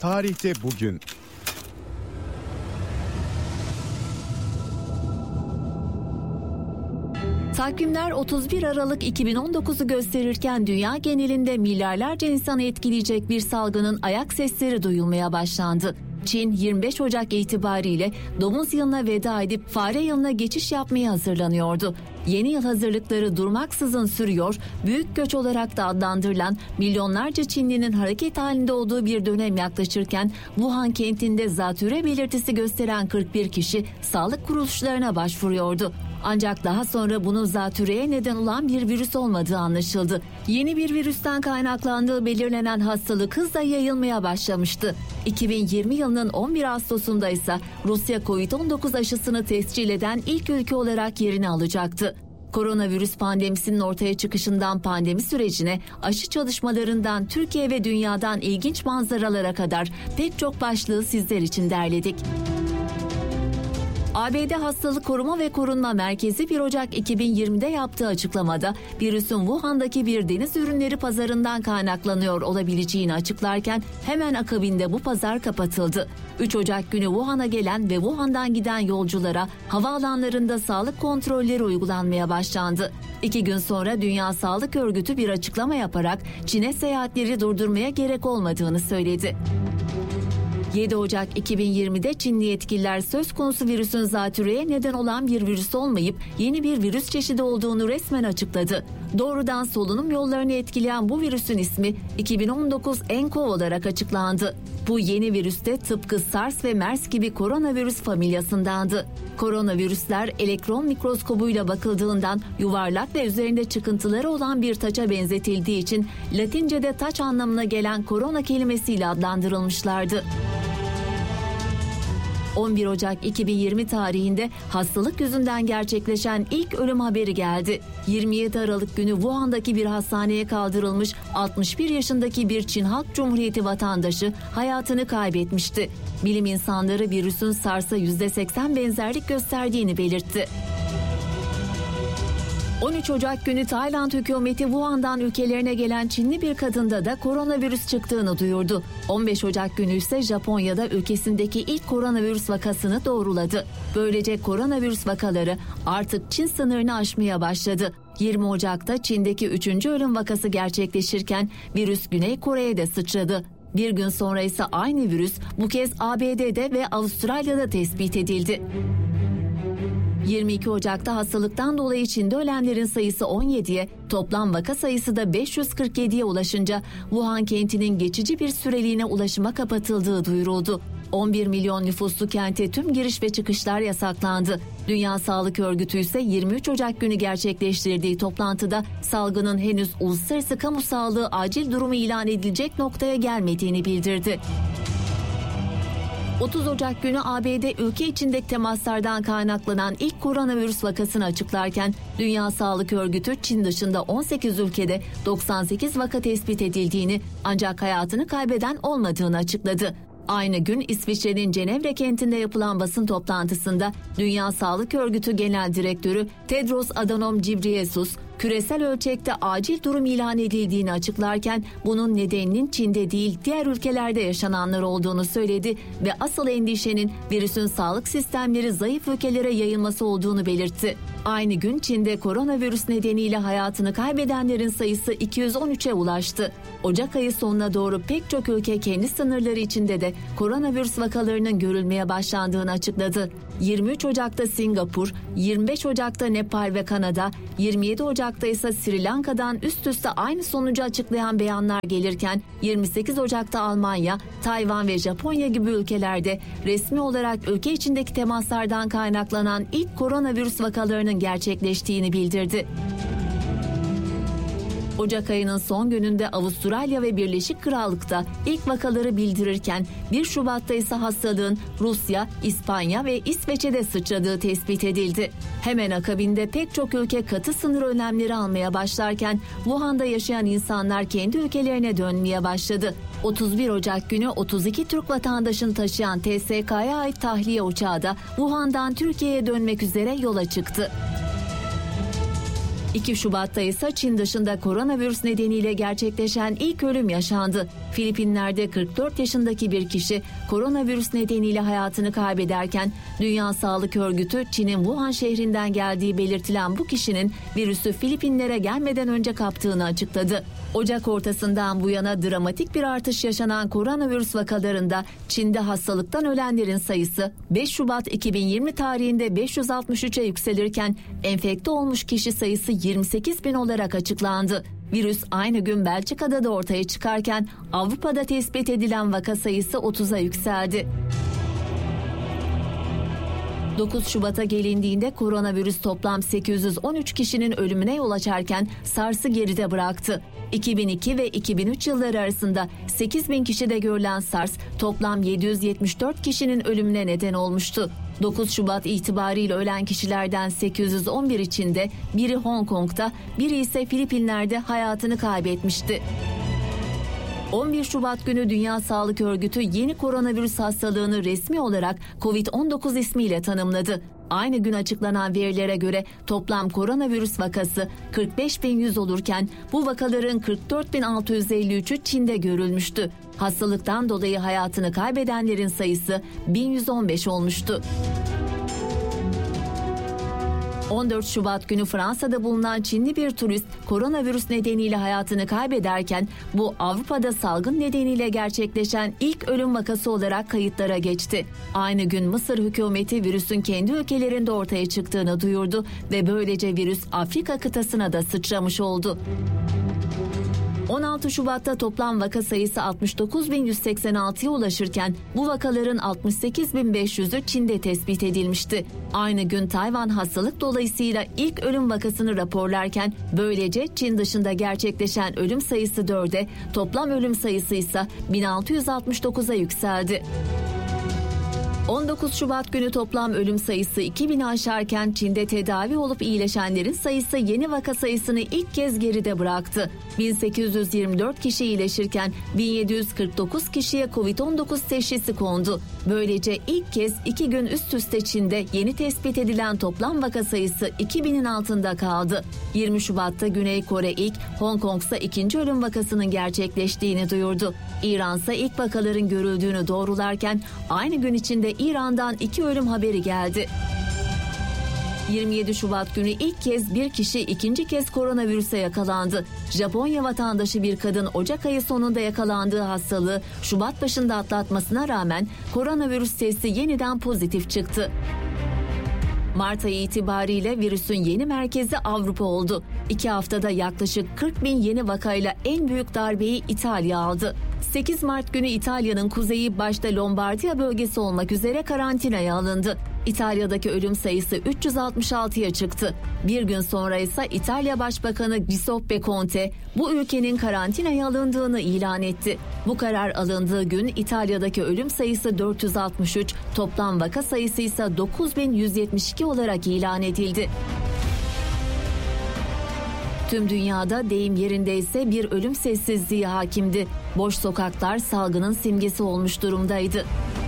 Tarihte bugün. Takvimler 31 Aralık 2019'u gösterirken dünya genelinde milyarlarca insanı etkileyecek bir salgının ayak sesleri duyulmaya başlandı. Çin 25 Ocak itibariyle domuz yılına veda edip fare yılına geçiş yapmaya hazırlanıyordu. Yeni yıl hazırlıkları durmaksızın sürüyor, büyük göç olarak da adlandırılan milyonlarca Çinlinin hareket halinde olduğu bir dönem yaklaşırken Wuhan kentinde zatürre belirtisi gösteren 41 kişi sağlık kuruluşlarına başvuruyordu. Ancak daha sonra bunun zatürreye neden olan bir virüs olmadığı anlaşıldı. Yeni bir virüsten kaynaklandığı belirlenen hastalık hızla yayılmaya başlamıştı. 2020 yılının 11 Ağustos'unda ise Rusya Covid-19 aşısını tescil eden ilk ülke olarak yerini alacaktı. Koronavirüs pandemisinin ortaya çıkışından pandemi sürecine, aşı çalışmalarından Türkiye ve dünyadan ilginç manzaralara kadar pek çok başlığı sizler için derledik. ABD Hastalık Koruma ve Korunma Merkezi 1 Ocak 2020'de yaptığı açıklamada virüsün Wuhan'daki bir deniz ürünleri pazarından kaynaklanıyor olabileceğini açıklarken hemen akabinde bu pazar kapatıldı. 3 Ocak günü Wuhan'a gelen ve Wuhan'dan giden yolculara havaalanlarında sağlık kontrolleri uygulanmaya başlandı. 2 gün sonra Dünya Sağlık Örgütü bir açıklama yaparak Çin'e seyahatleri durdurmaya gerek olmadığını söyledi. 7 Ocak 2020'de Çinli yetkililer söz konusu virüsün zatürreye neden olan bir virüs olmayıp yeni bir virüs çeşidi olduğunu resmen açıkladı. Doğrudan solunum yollarını etkileyen bu virüsün ismi 2019 nCoV olarak açıklandı. Bu yeni virüs de tıpkı SARS ve MERS gibi koronavirüs familyasındandı. Koronavirüsler elektron mikroskobuyla bakıldığından yuvarlak ve üzerinde çıkıntıları olan bir taça benzetildiği için Latince'de taç anlamına gelen korona kelimesiyle adlandırılmışlardı. 11 Ocak 2020 tarihinde hastalık yüzünden gerçekleşen ilk ölüm haberi geldi. 27 Aralık günü Wuhan'daki bir hastaneye kaldırılmış 61 yaşındaki bir Çin Halk Cumhuriyeti vatandaşı hayatını kaybetmişti. Bilim insanları virüsün SARS'a %80 benzerlik gösterdiğini belirtti. 13 Ocak günü Tayland hükümeti Wuhan'dan ülkelerine gelen Çinli bir kadında da koronavirüs çıktığını duyurdu. 15 Ocak günü ise Japonya'da ülkesindeki ilk koronavirüs vakasını doğruladı. Böylece koronavirüs vakaları artık Çin sınırını aşmaya başladı. 20 Ocak'ta Çin'deki 3. ölüm vakası gerçekleşirken virüs Güney Kore'ye de sıçradı. Bir gün sonra ise aynı virüs bu kez ABD'de ve Avustralya'da tespit edildi. 22 Ocak'ta hastalıktan dolayı Çin'de ölenlerin sayısı 17'ye, toplam vaka sayısı da 547'ye ulaşınca Wuhan kentinin geçici bir süreliğine ulaşıma kapatıldığı duyuruldu. 11 milyon nüfuslu kente tüm giriş ve çıkışlar yasaklandı. Dünya Sağlık Örgütü ise 23 Ocak günü gerçekleştirdiği toplantıda salgının henüz uluslararası kamu sağlığı acil durumu ilan edilecek noktaya gelmediğini bildirdi. 30 Ocak günü ABD ülke içindeki temaslardan kaynaklanan ilk koronavirüs vakasını açıklarken Dünya Sağlık Örgütü Çin dışında 18 ülkede 98 vaka tespit edildiğini ancak hayatını kaybeden olmadığını açıkladı. Aynı gün İsviçre'nin Cenevre kentinde yapılan basın toplantısında Dünya Sağlık Örgütü Genel Direktörü Tedros Adhanom Ghebreyesus, küresel ölçekte acil durum ilan edildiğini açıklarken bunun nedeninin Çin'de değil diğer ülkelerde yaşananlar olduğunu söyledi ve asıl endişenin virüsün sağlık sistemleri zayıf ülkelere yayılması olduğunu belirtti. Aynı gün Çin'de koronavirüs nedeniyle hayatını kaybedenlerin sayısı 213'e ulaştı. Ocak ayı sonuna doğru pek çok ülke kendi sınırları içinde de koronavirüs vakalarının görülmeye başlandığını açıkladı. 23 Ocak'ta Singapur, 25 Ocak'ta Nepal ve Kanada, 27 Ocak'ta ise Sri Lanka'dan üst üste aynı sonucu açıklayan beyanlar gelirken 28 Ocak'ta Almanya, Tayvan ve Japonya gibi ülkelerde resmi olarak ülke içindeki temaslardan kaynaklanan ilk koronavirüs vakalarının gerçekleştiğini bildirdi. Ocak ayının son gününde Avustralya ve Birleşik Krallık'ta ilk vakaları bildirirken 1 Şubat'ta ise hastalığın Rusya, İspanya ve İsveç'e de sıçradığı tespit edildi. Hemen akabinde pek çok ülke katı sınır önlemleri almaya başlarken Wuhan'da yaşayan insanlar kendi ülkelerine dönmeye başladı. 31 Ocak günü 32 Türk vatandaşını taşıyan TSK'ya ait tahliye uçağı da Wuhan'dan Türkiye'ye dönmek üzere yola çıktı. 2 Şubat'ta ise Çin dışında koronavirüs nedeniyle gerçekleşen ilk ölüm yaşandı. Filipinler'de 44 yaşındaki bir kişi koronavirüs nedeniyle hayatını kaybederken Dünya Sağlık Örgütü Çin'in Wuhan şehrinden geldiği belirtilen bu kişinin virüsü Filipinlere gelmeden önce kaptığını açıkladı. Ocak ortasından bu yana dramatik bir artış yaşanan koronavirüs vakalarında Çin'de hastalıktan ölenlerin sayısı 5 Şubat 2020 tarihinde 563'e yükselirken enfekte olmuş kişi sayısı 28.000 olarak açıklandı. Virüs aynı gün Belçika'da da ortaya çıkarken Avrupa'da tespit edilen vaka sayısı 30'a yükseldi. 9 Şubat'a gelindiğinde koronavirüs toplam 813 kişinin ölümüne yol açarken SARS'ı geride bıraktı. 2002 ve 2003 yılları arasında 8.000 kişide görülen SARS toplam 774 kişinin ölümüne neden olmuştu. 9 Şubat itibariyle ölen kişilerden 811 içinde biri Hong Kong'da, biri ise Filipinler'de hayatını kaybetmişti. 11 Şubat günü Dünya Sağlık Örgütü yeni koronavirüs hastalığını resmi olarak COVID-19 ismiyle tanımladı. Aynı gün açıklanan verilere göre toplam koronavirüs vakası 45.100 olurken bu vakaların 44.653'ü Çin'de görülmüştü. Hastalıktan dolayı hayatını kaybedenlerin sayısı 1115 olmuştu. 14 Şubat günü Fransa'da bulunan Çinli bir turist koronavirüs nedeniyle hayatını kaybederken bu Avrupa'da salgın nedeniyle gerçekleşen ilk ölüm vakası olarak kayıtlara geçti. Aynı gün Mısır hükümeti virüsün kendi ülkelerinde ortaya çıktığını duyurdu ve böylece virüs Afrika kıtasına da sıçramış oldu. 16 Şubat'ta toplam vaka sayısı 69.186'ya ulaşırken bu vakaların 68.500'ü Çin'de tespit edilmişti. Aynı gün Tayvan hastalık dolayısıyla ilk ölüm vakasını raporlarken böylece Çin dışında gerçekleşen ölüm sayısı 4'e, toplam ölüm sayısı ise 1669'a yükseldi. 19 Şubat günü toplam ölüm sayısı 2000'i aşarken Çin'de tedavi olup iyileşenlerin sayısı yeni vaka sayısını ilk kez geride bıraktı. 1824 kişi iyileşirken 1749 kişiye COVID-19 teşhisi kondu. Böylece ilk kez 2 gün üst üste Çin'de yeni tespit edilen toplam vaka sayısı 2000'in altında kaldı. 20 Şubat'ta Güney Kore ilk, Hong Kong'sa ikinci ölüm vakasının gerçekleştiğini duyurdu. İran'sa ilk vakaların görüldüğünü doğrularken aynı gün içinde İran'dan 2 ölüm haberi geldi. 27 Şubat günü ilk kez bir kişi ikinci kez koronavirüse yakalandı. Japonya vatandaşı bir kadın Ocak ayı sonunda yakalandığı hastalığı Şubat başında atlatmasına rağmen koronavirüs testi yeniden pozitif çıktı. Mart ayı itibariyle virüsün yeni merkezi Avrupa oldu. 2 haftada yaklaşık 40.000 yeni vakayla en büyük darbeyi İtalya aldı. 8 Mart günü İtalya'nın kuzeyi başta Lombardiya bölgesi olmak üzere karantinaya alındı. İtalya'daki ölüm sayısı 366'ya çıktı. Bir gün sonra ise İtalya Başbakanı Giuseppe Conte bu ülkenin karantinaya alındığını ilan etti. Bu karar alındığı gün İtalya'daki ölüm sayısı 463, toplam vaka sayısı ise 9.172 olarak ilan edildi. Tüm dünyada deyim yerindeyse bir ölüm sessizliği hakimdi. Boş sokaklar salgının simgesi olmuş durumdaydı.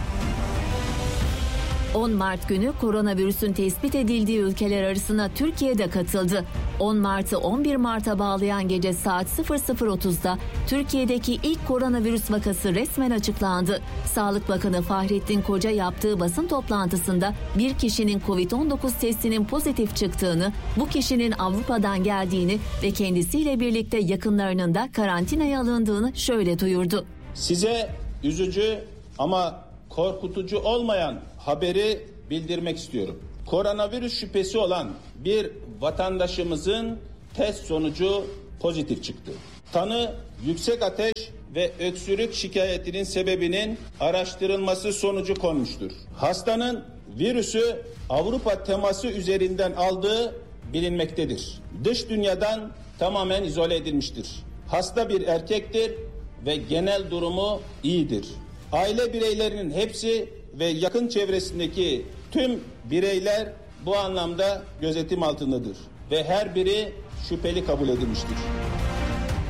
10 Mart günü koronavirüsün tespit edildiği ülkeler arasına Türkiye de katıldı. 10 Mart'ı 11 Mart'a bağlayan gece saat 00.30'da Türkiye'deki ilk koronavirüs vakası resmen açıklandı. Sağlık Bakanı Fahrettin Koca yaptığı basın toplantısında bir kişinin COVID-19 testinin pozitif çıktığını, bu kişinin Avrupa'dan geldiğini ve kendisiyle birlikte yakınlarının da karantinaya alındığını şöyle duyurdu. Size üzücü ama korkutucu olmayan haberi bildirmek istiyorum. Koronavirüs şüphesi olan bir vatandaşımızın test sonucu pozitif çıktı. Tanı yüksek ateş ve öksürük şikayetinin sebebinin araştırılması sonucu konmuştur. Hastanın virüsü Avrupa teması üzerinden aldığı bilinmektedir. Dış dünyadan tamamen izole edilmiştir. Hasta bir erkektir ve genel durumu iyidir. Aile bireylerinin hepsi ve yakın çevresindeki tüm bireyler bu anlamda gözetim altındadır ve her biri şüpheli kabul edilmiştir.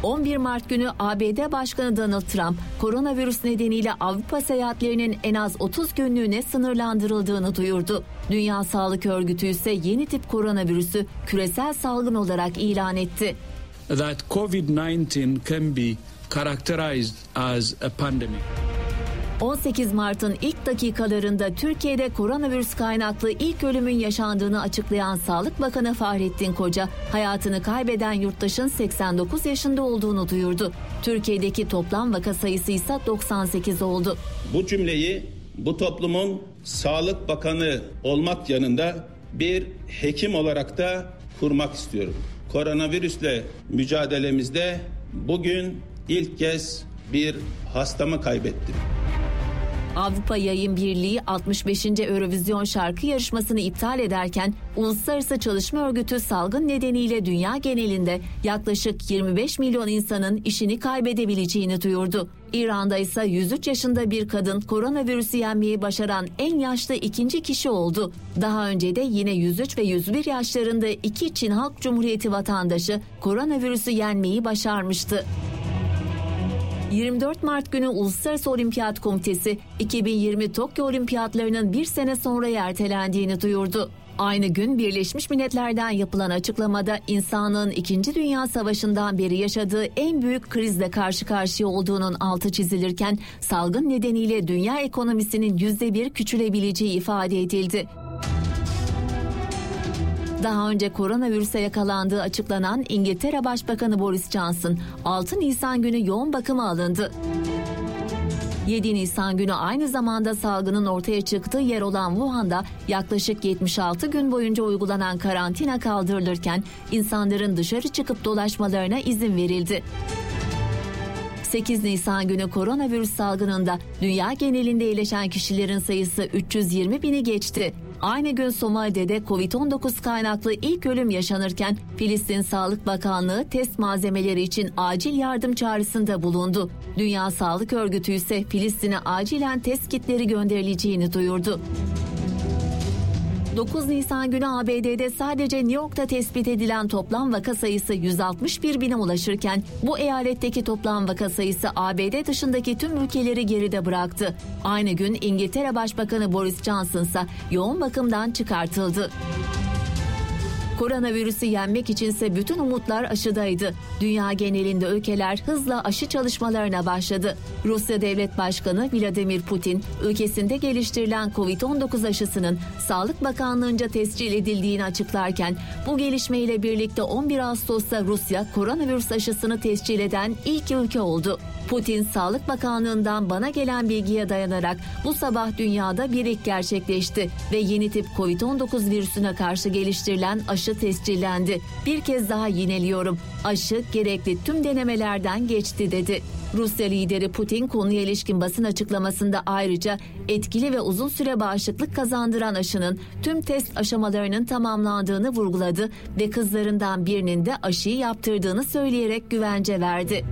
11 Mart günü ABD Başkanı Donald Trump, koronavirüs nedeniyle Avrupa seyahatlerinin en az 30 günlüğüne sınırlandırıldığını duyurdu. Dünya Sağlık Örgütü ise yeni tip koronavirüsü küresel salgın olarak ilan etti. That COVID-19 can be characterized as a pandemic. 18 Mart'ın ilk dakikalarında Türkiye'de koronavirüs kaynaklı ilk ölümün yaşandığını açıklayan Sağlık Bakanı Fahrettin Koca, hayatını kaybeden yurttaşın 89 yaşında olduğunu duyurdu. Türkiye'deki toplam vaka sayısı ise 98 oldu. Bu cümleyi bu toplumun Sağlık Bakanı olmak yanında bir hekim olarak da kurmak istiyorum. Koronavirüsle mücadelemizde bugün ilk kez bir hastamı kaybettim. Avrupa Yayın Birliği 65. Eurovision şarkı yarışmasını iptal ederken Uluslararası Çalışma Örgütü salgın nedeniyle dünya genelinde yaklaşık 25 milyon insanın işini kaybedebileceğini duyurdu. İran'da ise 103 yaşında bir kadın koronavirüsü yenmeyi başaran en yaşlı ikinci kişi oldu. Daha önce de yine 103 ve 101 yaşlarında iki Çin Halk Cumhuriyeti vatandaşı koronavirüsü yenmeyi başarmıştı. 24 Mart günü Uluslararası Olimpiyat Komitesi 2020 Tokyo Olimpiyatlarının bir sene sonra ertelendiğini duyurdu. Aynı gün Birleşmiş Milletler'den yapılan açıklamada insanlığın 2. Dünya Savaşı'ndan beri yaşadığı en büyük krizle karşı karşıya olduğunun altı çizilirken salgın nedeniyle dünya ekonomisinin %1 küçülebileceği ifade edildi. Daha önce koronavirüse yakalandığı açıklanan İngiltere Başbakanı Boris Johnson 6 Nisan günü yoğun bakıma alındı. 7 Nisan günü aynı zamanda salgının ortaya çıktığı yer olan Wuhan'da yaklaşık 76 gün boyunca uygulanan karantina kaldırılırken insanların dışarı çıkıp dolaşmalarına izin verildi. 8 Nisan günü koronavirüs salgınında dünya genelinde iyileşen kişilerin sayısı 320 bini geçti. Aynı gün Somali'de Covid-19 kaynaklı ilk ölüm yaşanırken Filistin Sağlık Bakanlığı test malzemeleri için acil yardım çağrısında bulundu. Dünya Sağlık Örgütü ise Filistin'e acilen test kitleri gönderileceğini duyurdu. 9 Nisan günü ABD'de sadece New York'ta tespit edilen toplam vaka sayısı 161 bine ulaşırken bu eyaletteki toplam vaka sayısı ABD dışındaki tüm ülkeleri geride bıraktı. Aynı gün İngiltere Başbakanı Boris Johnson ise yoğun bakımdan çıkartıldı. Koronavirüsü yenmek içinse bütün umutlar aşıdaydı. Dünya genelinde ülkeler hızla aşı çalışmalarına başladı. Rusya Devlet Başkanı Vladimir Putin, ülkesinde geliştirilen Covid-19 aşısının Sağlık Bakanlığı'nca tescil edildiğini açıklarken, bu gelişmeyle birlikte 11 Ağustos'ta Rusya koronavirüs aşısını tescil eden ilk ülke oldu. Putin, Sağlık Bakanlığı'ndan bana gelen bilgiye dayanarak bu sabah dünyada bir ilk gerçekleşti ve yeni tip Covid-19 virüsüne karşı geliştirilen aşı tescillendi. Bir kez daha yineliyorum. Aşı gerekli tüm denemelerden geçti dedi. Rusya lideri Putin konuya ilişkin basın açıklamasında ayrıca etkili ve uzun süre bağışıklık kazandıran aşının tüm test aşamalarının tamamlandığını vurguladı ve kızlarından birinin de aşıyı yaptırdığını söyleyerek güvence verdi.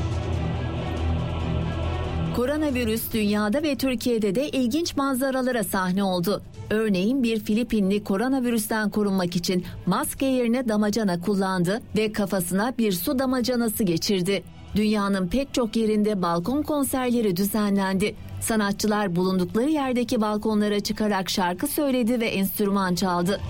Koronavirüs dünyada ve Türkiye'de de ilginç manzaralara sahne oldu. Örneğin bir Filipinli koronavirüsten korunmak için maske yerine damacana kullandı ve kafasına bir su damacanası geçirdi. Dünyanın pek çok yerinde balkon konserleri düzenlendi. Sanatçılar bulundukları yerdeki balkonlara çıkarak şarkı söyledi ve enstrüman çaldı.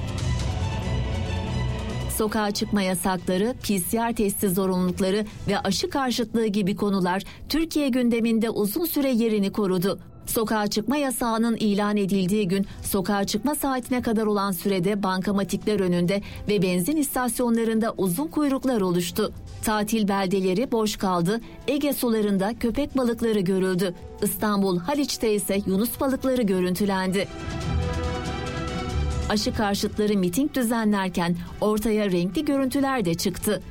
Sokağa çıkma yasakları, PCR testi zorunlulukları ve aşı karşıtlığı gibi konular Türkiye gündeminde uzun süre yerini korudu. Sokağa çıkma yasağının ilan edildiği gün sokağa çıkma saatine kadar olan sürede bankamatikler önünde ve benzin istasyonlarında uzun kuyruklar oluştu. Tatil beldeleri boş kaldı, Ege sularında köpek balıkları görüldü. İstanbul Haliç'te ise yunus balıkları görüntülendi. Aşı karşıtları miting düzenlerken ortaya renkli görüntüler de çıktı.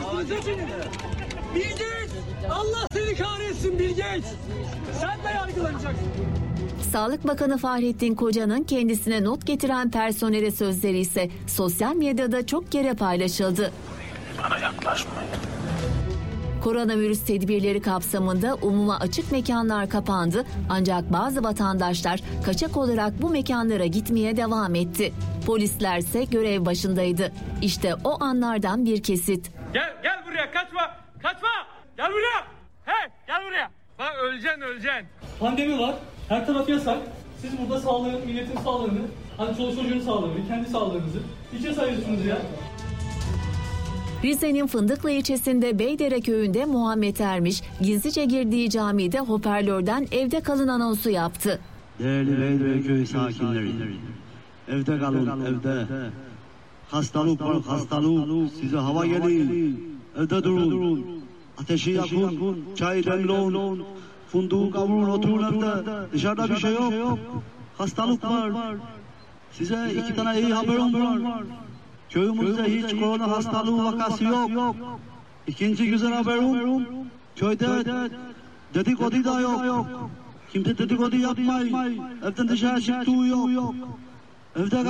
Bill Gates! Allah seni kahretsin Bill Gates! Sen de yargılanacaksın. Sağlık Bakanı Fahrettin Koca'nın kendisine not getiren personele sözleri ise sosyal medyada çok kere paylaşıldı. Bana yaklaşmayın. Koronavirüs tedbirleri kapsamında umuma açık mekanlar kapandı ancak bazı vatandaşlar kaçak olarak bu mekanlara gitmeye devam etti. Polislerse görev başındaydı. İşte o anlardan bir kesit. Gel buraya kaçma. Kaçma! Gel buraya! Hey! Gel buraya! Bak öleceksin. Pandemi var. Her taraf yasak. Siz burada sağlığın, milletin sağlığını, hani çoluk çocuğun sağlığını, kendi sağlığınızı hiçe sayıyorsunuz ya. Rize'nin Fındıklı ilçesinde Beydere köyünde Muhammed Ermiş gizlice girdiği camide hoparlörden evde kalın anonsu yaptı. Değerli Beydere köyü sakinleri, evde kalın, evde. Hastalık var, hastalık. Size hava geliyor. Evde durun. Ateşi yakın, çay demleyin, fındığı kavurun, oturun evde. Dışarıda bir şey yok. Hastalık var. Size 2 tane iyi haberim var. Köyümüzde hiç korona hastalığı vakası yok. 2. güzel haberim, köyde dedikodu da yok. Kimse dedikodu yapmayın. Evden dışarı çıktığı yok. Evde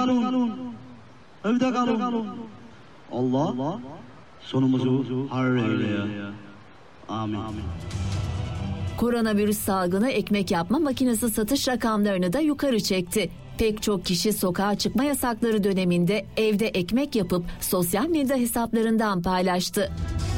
kalın. Allah sonumuzu hayır eyle. Amin. Koronavirüs salgını ekmek yapma makinesi satış rakamlarını da yukarı çekti. Pek çok kişi sokağa çıkma yasakları döneminde evde ekmek yapıp sosyal medya hesaplarından paylaştı.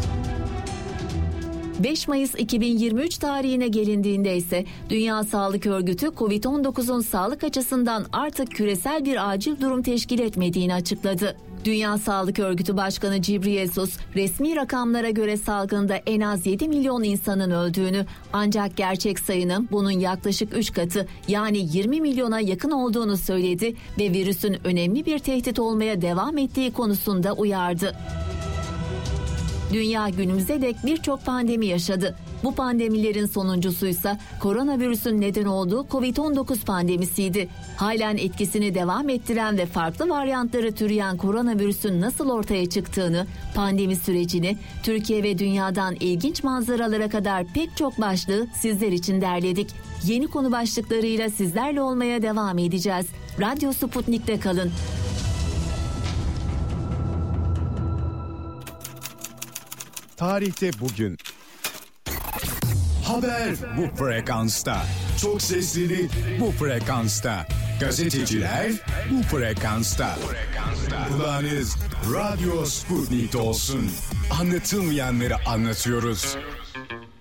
5 Mayıs 2023 tarihine gelindiğinde ise Dünya Sağlık Örgütü COVID-19'un sağlık açısından artık küresel bir acil durum teşkil etmediğini açıkladı. Dünya Sağlık Örgütü Başkanı Ghebreyesus, resmi rakamlara göre salgında en az 7 milyon insanın öldüğünü, ancak gerçek sayının bunun yaklaşık 3 katı yani 20 milyona yakın olduğunu söyledi ve virüsün önemli bir tehdit olmaya devam ettiği konusunda uyardı. Dünya günümüze dek birçok pandemi yaşadı. Bu pandemilerin sonuncusuysa koronavirüsün neden olduğu COVID-19 pandemisiydi. Halen etkisini devam ettiren ve farklı varyantları türeyen koronavirüsün nasıl ortaya çıktığını, pandemi sürecini, Türkiye ve dünyadan ilginç manzaralara kadar pek çok başlığı sizler için derledik. Yeni konu başlıklarıyla sizlerle olmaya devam edeceğiz. Radyo Sputnik'te kalın. Tarihte bugün. Haber bu frekansta. Çok seslili bu frekansta. Gazeteciler bu frekansta. Kulağınız Radyo Sputnik olsun. Anlatılmayanları anlatıyoruz.